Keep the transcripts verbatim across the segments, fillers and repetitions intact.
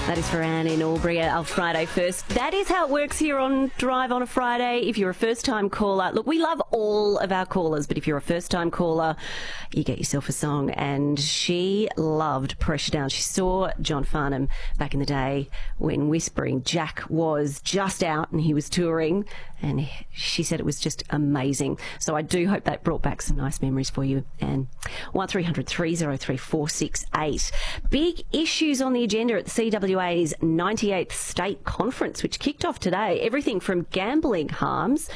That is for Anne in Albury, our Friday first. That is how it works here on Drive on a Friday. If you're a first-time caller, look, we love all of our callers, but if you're a first-time caller, you get yourself a song. And she loved Pressure Down. She saw John Farnham back in the day when Whispering Jack was just out and he was touring, and she said it was just amazing. So I do hope that brought back some nice memories for you, Anne. one three hundred three oh three four six eight. Big issues on the agenda at the C W A's ninety-eighth State Conference, which kicked off today. Everything from gambling harms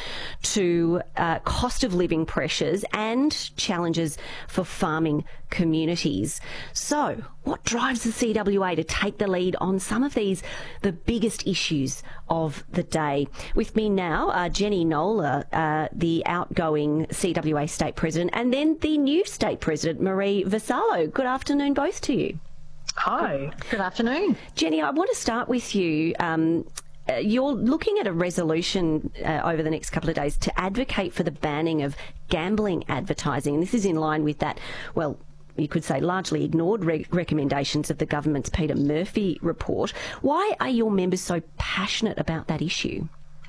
to uh, cost of living pressures and challenges for farming communities. So what drives the C W A to take the lead on some of these, the biggest issues of the day? With me now, uh, Jenny Nola, uh, the outgoing C W A State President, and then the new State President, Marie Vassallo. Good afternoon, both to you. Hi. Good afternoon. Jenny, I want to start with you. Um, uh, you're looking at a resolution uh, over the next couple of days to advocate for the banning of gambling advertising, and this is in line with that, well, you could say largely ignored re recommendations of the government's Peter Murphy report. Why are your members so passionate about that issue?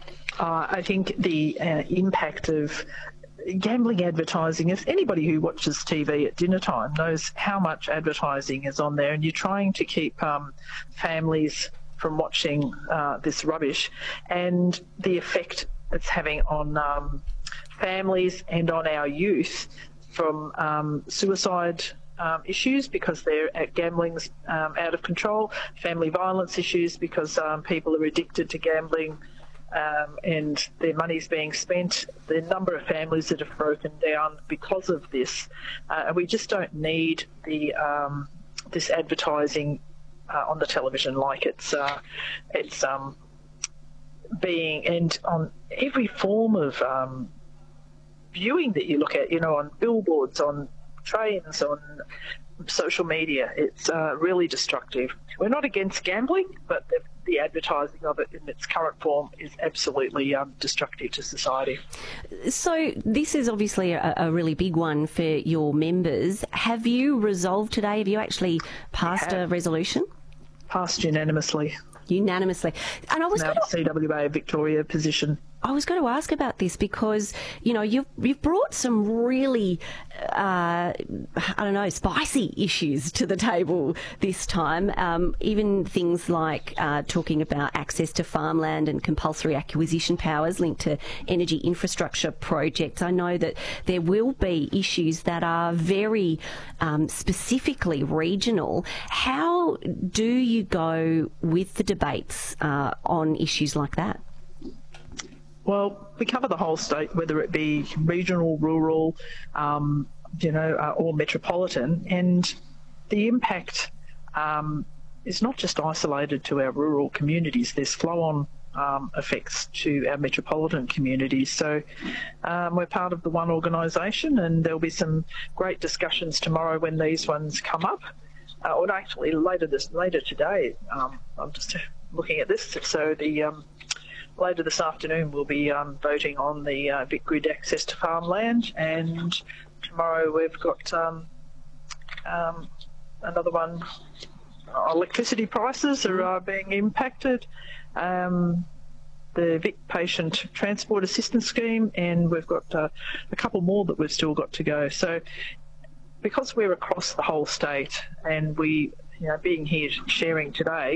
Uh, I think the uh, impact of gambling advertising, if anybody who watches T V at dinner time knows how much advertising is on there, and you're trying to keep um, families from watching uh, this rubbish, and the effect it's having on um, families and on our youth from um, suicide um, issues because they're at gambling's um, out of control, family violence issues because um, people are addicted to gambling, Um, and their money's being spent, the number of families that have broken down because of this. Uh, and we just don't need the um, this advertising uh, on the television like it's uh, it's um, being, and on every form of um, viewing that you look at, you know, on billboards, on trains, on social media. It's uh, really destructive. We're not against gambling, but the, the advertising of it in its current form is absolutely um, destructive to society. So this is obviously a, a really big one for your members. Have you resolved today? Have you actually passed a resolution? Passed unanimously. Unanimously. And I was now going to C W A Victoria position. I was going to ask about this because, you know, you've, you've brought some really, uh, I don't know, spicy issues to the table this time. Um, even things like uh, talking about access to farmland and compulsory acquisition powers linked to energy infrastructure projects. I know that there will be issues that are very um, specifically regional. How do you go with the debates uh, on issues like that? Well, we cover the whole state, whether it be regional, rural, um, you know, uh, or metropolitan, and the impact um, is not just isolated to our rural communities. There's flow-on um, effects to our metropolitan communities. So um, we're part of the one organisation, and there'll be some great discussions tomorrow when these ones come up. Uh, or actually later this later today. Um, I'm just looking at this. So the um, Later this afternoon we'll be um, voting on the uh, VicGrid access to farmland, and tomorrow we've got um, um, another one. Electricity prices are uh, being impacted, um, the Vic Patient Transport Assistance Scheme, and we've got uh, a couple more that we've still got to go. So because we're across the whole state and we, you know, being here sharing today,